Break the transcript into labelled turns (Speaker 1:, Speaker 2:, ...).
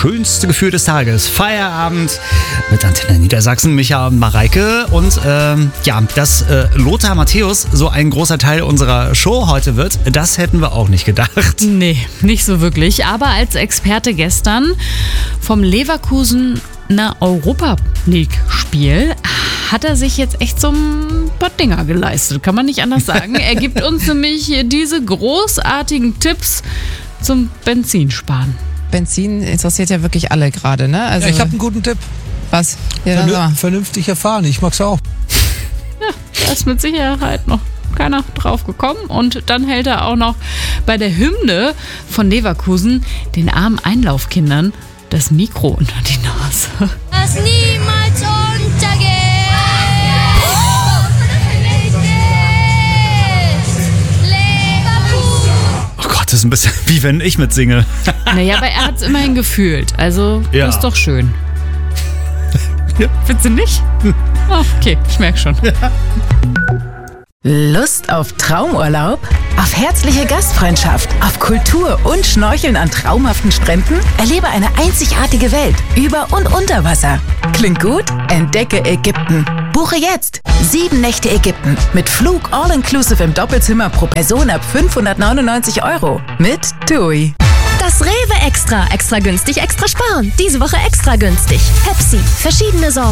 Speaker 1: schönste Gefühl des Tages. Feierabend mit Antenne Niedersachsen, Micha und Mareike. Und dass Lothar Matthäus so ein großer Teil unserer Show heute wird, das hätten wir auch nicht gedacht.
Speaker 2: Nee, nicht so wirklich. Aber als Experte gestern vom Leverkusener Europa League-Spiel hat er sich jetzt echt so ein paar Dinger geleistet, kann man nicht anders sagen. Er gibt uns nämlich diese großartigen Tipps zum Benzinsparen.
Speaker 3: Benzin interessiert ja wirklich alle gerade, ne? Also,
Speaker 4: ja, ich habe einen guten Tipp.
Speaker 3: Was? Ja,
Speaker 4: vernünftig erfahren, ich mag's auch.
Speaker 2: Ja, da ist mit Sicherheit noch keiner drauf gekommen. Und dann hält er auch noch bei der Hymne von Leverkusen den armen Einlaufkindern das Mikro unter die Nase.
Speaker 5: Das niemals untergeht.
Speaker 1: Oh Gott, das ist ein bisschen wie wenn ich mitsinge.
Speaker 2: Naja, aber er hat es immerhin gefühlt. Also,
Speaker 1: Ja.
Speaker 2: das ist doch schön.
Speaker 1: Ja.
Speaker 2: Findest du nicht? Oh, okay, ich merke schon.
Speaker 6: Lust auf Traumurlaub? Auf herzliche Gastfreundschaft? Auf Kultur und Schnorcheln an traumhaften Stränden? Erlebe eine einzigartige Welt über und unter Wasser. Klingt gut? Entdecke Ägypten. Buche jetzt 7 Nächte Ägypten mit Flug all-inclusive im Doppelzimmer pro Person ab 599 € mit TUI.
Speaker 5: Das Rewe Extra. Extra günstig, extra sparen. Diese Woche extra günstig. Pepsi. Verschiedene Sorten.